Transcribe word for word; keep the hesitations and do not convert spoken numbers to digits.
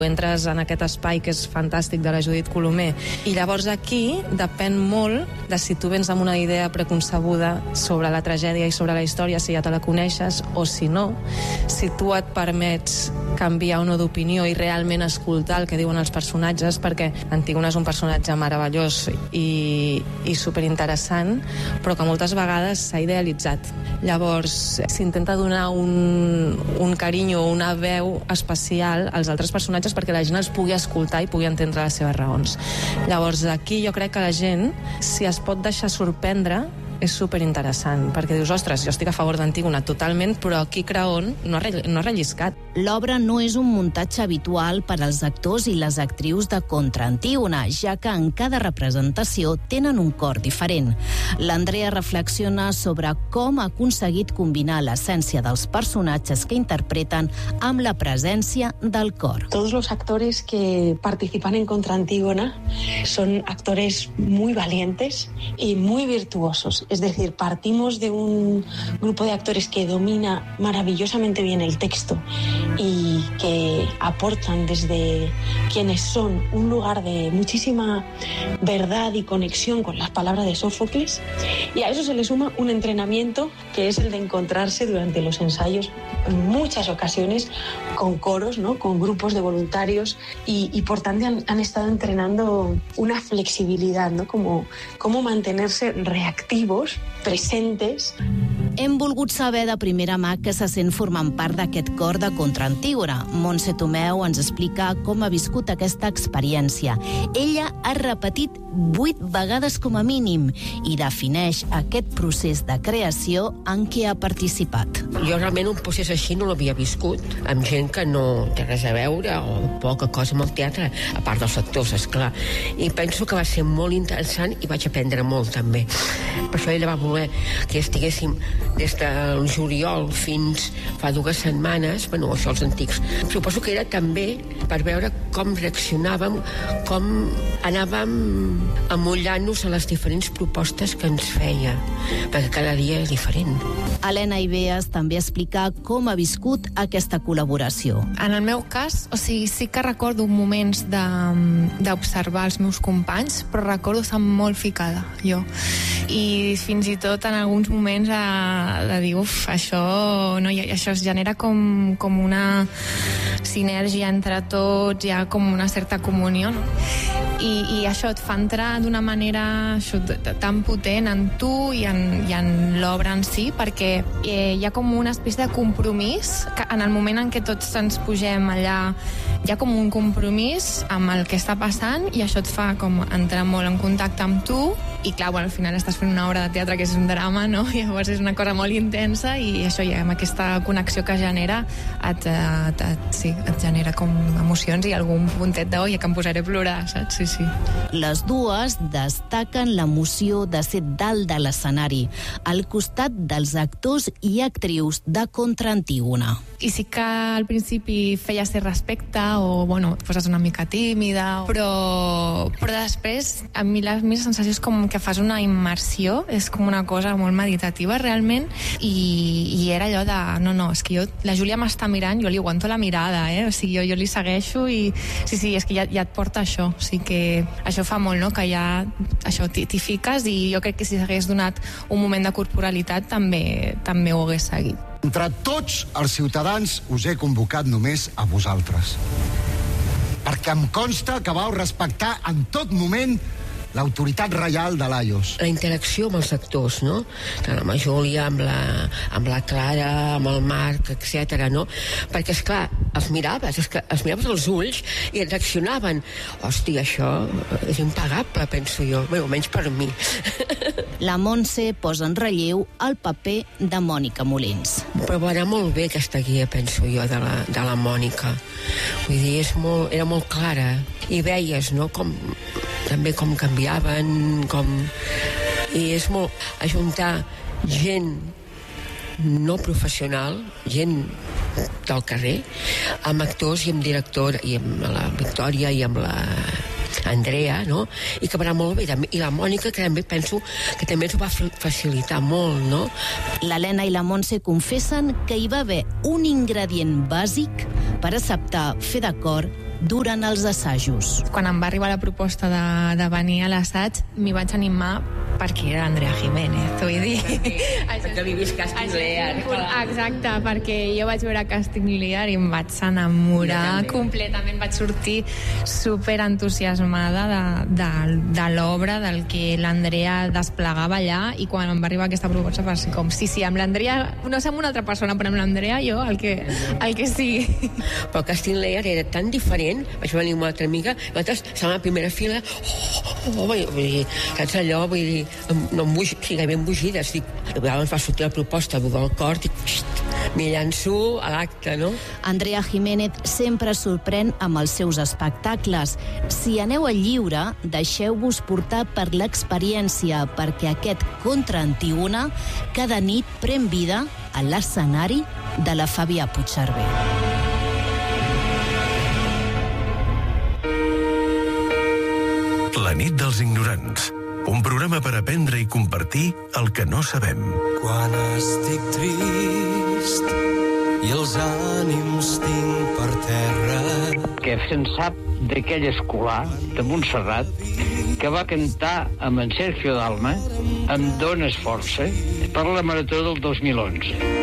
Entres en aquest espai que és fantàstic de la Judit Colomer i llavors aquí depèn molt de si tu vens amb una idea preconcebuda sobre la tragèdia i sobre la història, si ja te la coneixes o si no, si tu et permets canviar o no d'opinió i realment escoltar el que diuen els personatges, perquè Antígona és un personatge meravellós i, i superinteressant, però que moltes vegades s'ha idealitzat. Llavors s'intenta donar un, un carinyo o una veu especial als altres personatges perquè la gent els pugui escoltar i pugui entendre les seves raons. Llavors, aquí jo crec que la gent, si es pot deixar sorprendre, és superinteressant, perquè dius, ostres, jo estic a favor d'Antígona totalment, però aquí Creont no ha, no ha relliscat. L'obra no és un muntatge habitual per als actors i les actrius de Contra Antígona, ja que en cada representació tenen un cor diferent. L'Andrea reflexiona sobre com ha aconseguit combinar l'essència dels personatges que interpreten amb la presència del cor. Todos los actores que participan en Contra Antígona son actores muy valientes y muy virtuosos. Es decir, partimos de un grupo de actores que domina maravillosamente bien el texto y que aportan desde quienes son un lugar de muchísima verdad y conexión con las palabras de Sófocles, y a eso se le suma un entrenamiento que es el de encontrarse durante los ensayos en muchas ocasiones con coros, ¿no? Con grupos de voluntarios y, y por tanto han, han estado entrenando una flexibilidad, ¿no? Como, cómo mantenerse reactivos, presentes. Hem volgut saber de primera mà que se sent formant part d'aquest cor de Contra Antígona. Montse Tomeu ens explica com ha viscut aquesta experiència. Ella ha repetit vuit vegades com a mínim i defineix aquest procés de creació en què ha participat. Jo realment un procés així no l'havia viscut, amb gent que no té res a veure o poca cosa amb el teatre, a part dels actors, esclar. I penso que va ser molt interessant i vaig aprendre molt també. Per això ella va voler que estiguéssim des del juliol fins fa dues setmanes, bueno, això els antics. Suposo que era també per veure com reaccionàvem, com anàvem amollant-nos a les diferents propostes que ens feia, perquè cada dia és diferent. Helena Ibeas també explica com ha viscut aquesta col·laboració. En el meu cas, o sigui, sí que recordo moments d'observar els meus companys, però recordo estar molt ficada, jo. I fins i tot en alguns moments de, de dir, uf, això, no, això es genera com, com una sinergia entre tots, hi ha com una certa comunió, no? I, i això et fa entrar d'una manera això, tan potent en tu i en, i en l'obra en si, perquè eh, hi ha com una espècie de compromís, que en el moment en què tots ens pugem allà, hi ha com un compromís amb el que està passant i això et fa com entrar molt en contacte amb tu i clar, bueno, al final estàs fent una obra de teatre que és un drama, no? I llavors és una cosa molt intensa i això ja amb aquesta connexió que genera et, et, et, sí, et genera com emocions i algun puntet de oi, que em posaré a plorar, saps? Sí, sí. Les dues destaquen l'emoció de ser dalt de l'escenari, al costat dels actors i actrius de Contra Antígona. I sí que al principi feia ser respecte o, bueno, foses una mica tímida, però, però després a mi la meva sensació és com que fas una immersió, és com una cosa molt meditativa realment i, i era allò de, no, no, és que jo, la Júlia m'està mirant, jo li aguanto la mirada, eh? O sigui, jo, jo li segueixo i sí, sí, és que ja, ja et porta això, o sigui que això fa molt, no?, que ja això t'hi fiques i jo crec que si s'hagués donat un moment de corporalitat també, també ho hagués seguit. Entre tots els ciutadans us he convocat només a vosaltres, perquè em consta que vau respectar en tot moment l'autoritat reial de Laios. La interacció amb els actors, no? Tant amb la Júlia, amb la, amb la Clara, amb el Marc, etcètera, no? Perquè, esclar, els miraves, és que els miraves als ulls i reaccionaven. Hòstia, això és impagable, penso jo. Bé, almenys per mi. La Montse posa en relleu el paper de Mònica Molins. Però va anar molt bé aquesta guia, penso jo, de la, de la Mònica. Vull dir, és molt, era molt clara. I veies, no?, com, també com canviaven, com... I és molt ajuntar gent no professional, gent del carrer, amb actors i amb director, i amb la Victòria i amb la Andrea, no? I que va anar molt bé. I la Mònica, que també penso que també ens ho va facilitar molt, no? L'Helena i la Montse confessen que hi va haver un ingredient bàsic per acceptar fer d'acord durant els assajos. Quan em va arribar la proposta de, de venir a l'assaig, m'hi vaig animar perquè era Andrea Jiménez, vull dir. Perquè havia vist Casting Lear. Exacte, perquè jo vaig veure Casting Lear i em vaig enamorar completament, vaig sortir super entusiasmada de, de, de l'obra, del que l'Andrea desplegava allà, i quan em va arribar aquesta proposta va ser com, sí, sí, amb l'Andrea, no sé amb una altra persona, però amb l'Andrea jo, el que, el que sigui. Però Casting Lear era tan diferent, vaig venir amb una altra amiga, nosaltres estàvem a la primera fila, oh, oh, vull dir, saps allò, vull dir, no em bugi, sí, gairebé embogides, dic, ens va sortir la proposta del cor, dic, m'hi llanço a l'acte, no? Andrea Jiménez sempre sorprèn amb els seus espectacles. Si aneu al lliure, deixeu-vos portar per l'experiència, perquè aquest Contra Antígona cada nit pren vida a l'escenari de la Fàbia Puigcerver. La nit dels ignorants. Un programa per aprendre i compartir el que no sabem. Quan estic trist i els ànims tinc per terra. Que se'n sap d'aquell escolar de Montserrat que va cantar amb en Sergio Dalma, Em dones força, per la marató del dos mil onze.